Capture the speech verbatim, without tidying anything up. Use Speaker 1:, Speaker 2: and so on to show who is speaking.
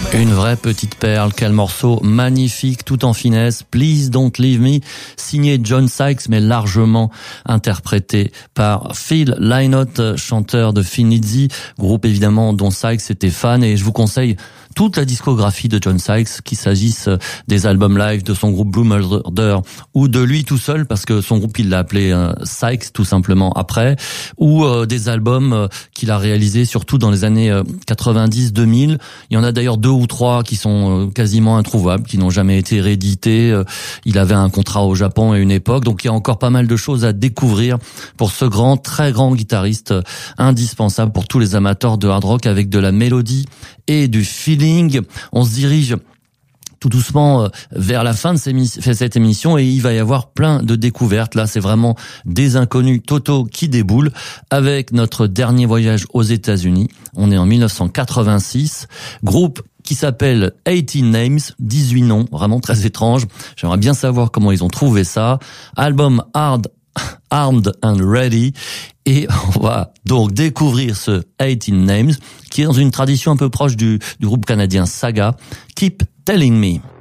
Speaker 1: Une vraie petite perle, quel morceau magnifique, tout en finesse, Please Don't Leave Me, signé John Sykes, mais largement interprété par Phil Lynott, chanteur de Thin Lizzy, groupe évidemment dont Sykes était fan, et je vous conseille toute la discographie de John Sykes, qu'il s'agisse des albums live de son groupe Blue Murder ou de lui tout seul, parce que son groupe il l'a appelé euh, Sykes tout simplement après, ou euh, des albums euh, qu'il a réalisés surtout dans les années euh, quatre-vingt-dix deux mille. Il y en a d'ailleurs deux ou trois qui sont euh, quasiment introuvables, qui n'ont jamais été réédités. Euh, il avait un contrat au Japon à une époque, donc il y a encore pas mal de choses à découvrir pour ce grand, très grand guitariste euh, indispensable pour tous les amateurs de hard rock, avec de la mélodie et du feeling. On se dirige tout doucement vers la fin de cette émission et il va y avoir plein de découvertes. Là, c'est vraiment des inconnus totaux qui déboulent avec notre dernier voyage aux États-Unis. On est en mille neuf cent quatre-vingt-six. Groupe qui s'appelle eighteen Names, dix-huit noms, vraiment très étrange. J'aimerais bien savoir comment ils ont trouvé ça. Album Hard Armed and Ready, et on va donc découvrir ce eighteen Names qui est dans une tradition un peu proche du, du groupe canadien Saga, Keep Telling Me.